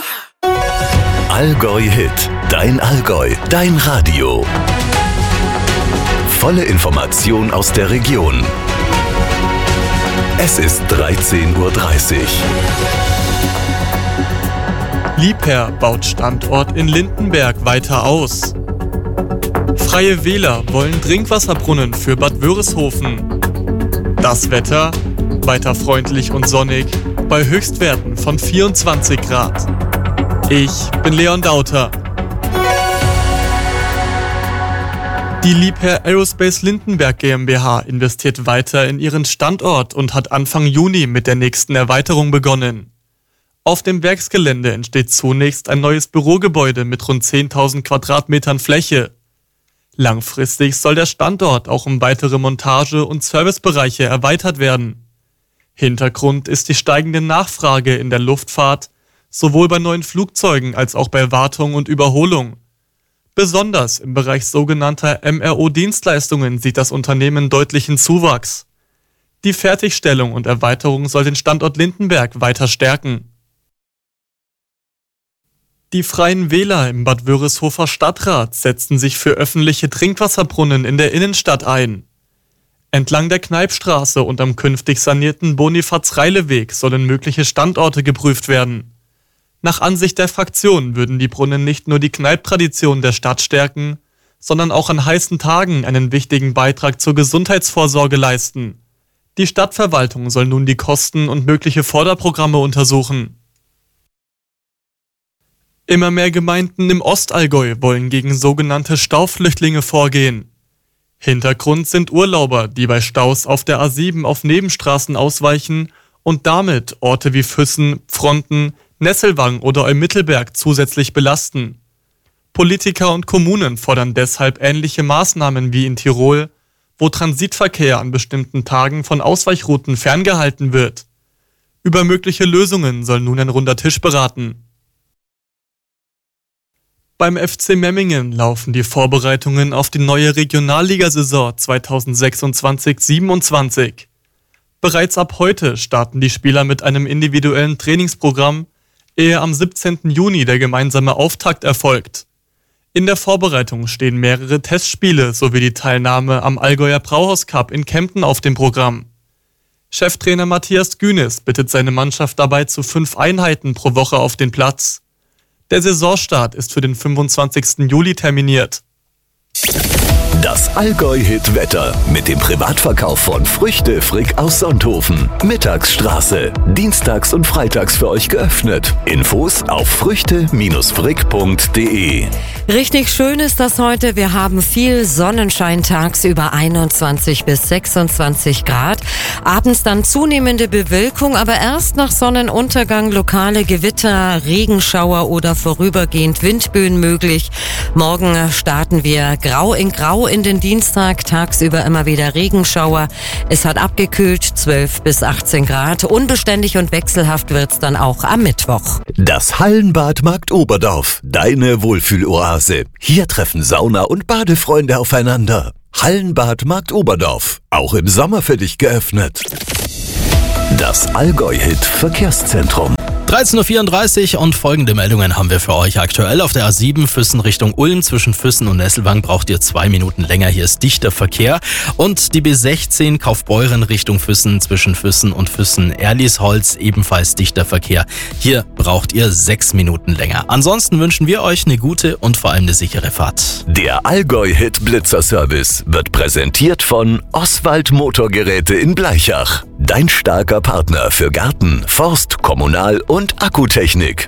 Allgäu Hit, dein Allgäu, dein Radio. Volle Information aus der Region. Es ist 13:30 Uhr. Liebherr baut Standort in Lindenberg weiter aus. Freie Wähler wollen Trinkwasserbrunnen für Bad Wörishofen. Das Wetter weiter freundlich und sonnig bei Höchstwerten von 24 Grad. Ich bin Leon Dauter. Die Liebherr Aerospace Lindenberg GmbH investiert weiter in ihren Standort und hat Anfang Juni mit der nächsten Erweiterung begonnen. Auf dem Werksgelände entsteht zunächst ein neues Bürogebäude mit rund 10.000 Quadratmetern Fläche. Langfristig soll der Standort auch um weitere Montage- und Servicebereiche erweitert werden. Hintergrund ist die steigende Nachfrage in der Luftfahrt, sowohl bei neuen Flugzeugen als auch bei Wartung und Überholung. Besonders im Bereich sogenannter MRO-Dienstleistungen sieht das Unternehmen deutlichen Zuwachs. Die Fertigstellung und Erweiterung soll den Standort Lindenberg weiter stärken. Die Freien Wähler im Bad Wörishofer Stadtrat setzten sich für öffentliche Trinkwasserbrunnen in der Innenstadt ein. Entlang der Kneipstraße und am künftig sanierten Bonifaz-Reile-Weg sollen mögliche Standorte geprüft werden. Nach Ansicht der Fraktion würden die Brunnen nicht nur die Kneipptradition der Stadt stärken, sondern auch an heißen Tagen einen wichtigen Beitrag zur Gesundheitsvorsorge leisten. Die Stadtverwaltung soll nun die Kosten und mögliche Förderprogramme untersuchen. Immer mehr Gemeinden im Ostallgäu wollen gegen sogenannte Stauflüchtlinge vorgehen. Hintergrund sind Urlauber, die bei Staus auf der A7 auf Nebenstraßen ausweichen und damit Orte wie Füssen, Pfronten, Nesselwang oder Eumittelberg zusätzlich belasten. Politiker und Kommunen fordern deshalb ähnliche Maßnahmen wie in Tirol, wo Transitverkehr an bestimmten Tagen von Ausweichrouten ferngehalten wird. Über mögliche Lösungen soll nun ein runder Tisch beraten. Beim FC Memmingen laufen die Vorbereitungen auf die neue Regionalligasaison 2026/27. Bereits ab heute starten die Spieler mit einem individuellen Trainingsprogramm, ehe am 17. Juni der gemeinsame Auftakt erfolgt. In der Vorbereitung stehen mehrere Testspiele sowie die Teilnahme am Allgäuer Brauhaus Cup in Kempten auf dem Programm. Cheftrainer Matthias Günes bittet seine Mannschaft dabei zu 5 Einheiten pro Woche auf den Platz. Der Saisonstart ist für den 25. Juli terminiert. Das Allgäu-Hit-Wetter mit dem Privatverkauf von Früchte Frick aus Sonthofen. Mittagsstraße. Dienstags und freitags für euch geöffnet. Infos auf früchte-frick.de. Richtig schön ist das heute. Wir haben viel Sonnenschein, tagsüber 21 bis 26 Grad. Abends dann zunehmende Bewölkung, aber erst nach Sonnenuntergang lokale Gewitter, Regenschauer oder vorübergehend Windböen möglich. Morgen starten wir grau in grau in den Dienstag, tagsüber immer wieder Regenschauer. Es hat abgekühlt, 12 bis 18 Grad. Unbeständig und wechselhaft wird's dann auch am Mittwoch. Das Hallenbad Markt Oberdorf, deine Wohlfühloase. Hier treffen Sauna- und Badefreunde aufeinander. Hallenbad Markt Oberdorf, auch im Sommer für dich geöffnet. Das Allgäu-Hit Verkehrszentrum. 13:34 Uhr und folgende Meldungen haben wir für euch aktuell. Auf der A7 Füssen Richtung Ulm zwischen Füssen und Nesselwang braucht ihr 2 Minuten länger. Hier ist dichter Verkehr. Und die B16 Kaufbeuren Richtung Füssen zwischen Füssen und Füssen-Erliesholz ebenfalls dichter Verkehr. Hier braucht ihr 6 Minuten länger. Ansonsten wünschen wir euch eine gute und vor allem eine sichere Fahrt. Der Allgäu-Hit Blitzer-Service wird präsentiert von Oswald Motorgeräte in Bleichach. Dein starker Partner für Garten, Forst, Kommunal- und Akkutechnik.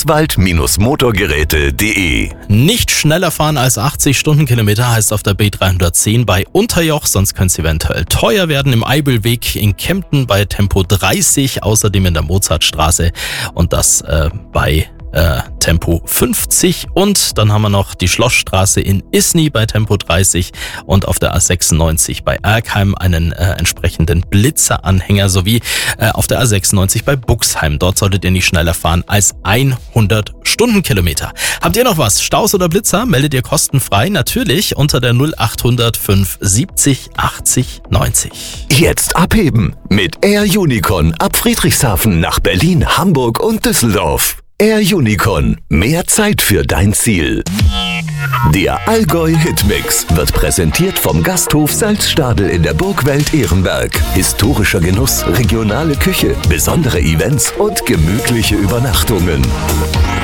Oswald-Motorgeräte.de. Nicht schneller fahren als 80 Stundenkilometer heißt auf der B310 bei Unterjoch, sonst könnte es eventuell teuer werden. Im Eibelweg in Kempten bei Tempo 30, außerdem in der Mozartstraße und das bei Tempo 50 und dann haben wir noch die Schlossstraße in Isny bei Tempo 30 und auf der A96 bei Erkheim einen entsprechenden Blitzeranhänger sowie auf der A96 bei Buxheim. Dort solltet ihr nicht schneller fahren als 100 Stundenkilometer. Habt ihr noch was? Staus oder Blitzer? Meldet ihr kostenfrei natürlich unter der 0800 570 80 90. Jetzt abheben mit Air Unicorn ab Friedrichshafen nach Berlin, Hamburg und Düsseldorf. Air Unicorn. Mehr Zeit für dein Ziel. Der Allgäu Hitmix wird präsentiert vom Gasthof Salzstadel in der Burgwelt Ehrenberg. Historischer Genuss, regionale Küche, besondere Events und gemütliche Übernachtungen.